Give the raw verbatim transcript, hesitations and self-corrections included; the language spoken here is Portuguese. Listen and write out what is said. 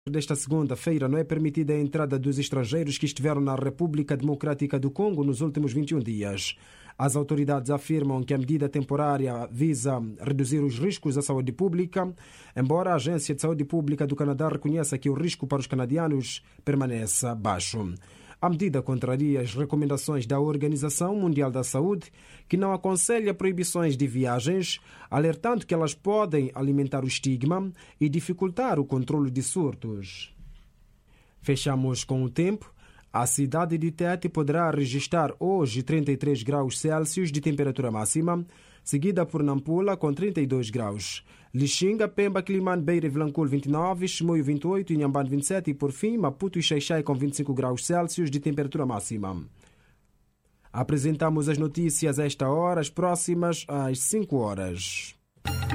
Desta segunda-feira não é permitida a entrada dos estrangeiros que estiveram na República Democrática do Congo nos últimos vinte e um dias. As autoridades afirmam que a medida temporária visa reduzir os riscos à saúde pública, embora a Agência de Saúde Pública do Canadá reconheça que o risco para os canadianos permaneça baixo. A medida contraria as recomendações da Organização Mundial da Saúde, que não aconselha proibições de viagens, alertando que elas podem alimentar o estigma e dificultar o controle de surtos. Fechamos com o tempo. A cidade de Tete poderá registrar hoje trinta e três graus Celsius de temperatura máxima, seguida por Nampula com trinta e dois graus. Lixinga, Pemba, Climane, Beira e Vilanculo vinte e nove, Chimoio vinte e oito, Inhambane vinte e sete e por fim Maputo e Xai-Xai com vinte e cinco graus Celsius de temperatura máxima. Apresentamos as notícias a esta hora, as próximas às cinco horas.